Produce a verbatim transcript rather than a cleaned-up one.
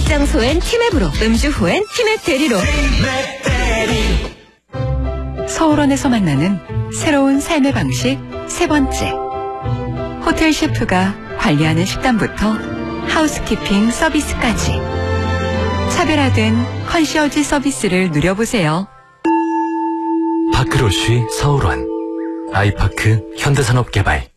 장소엔 티맵으로, 음주 후엔 티맵 대리로. 서울원에서 만나는 새로운 삶의 방식 세 번째. 호텔 셰프가 관리하는 식단부터 하우스키핑 서비스까지 차별화된 컨시어지 서비스를 누려보세요. 파크로쉬 서울원, 아이파크 현대산업개발.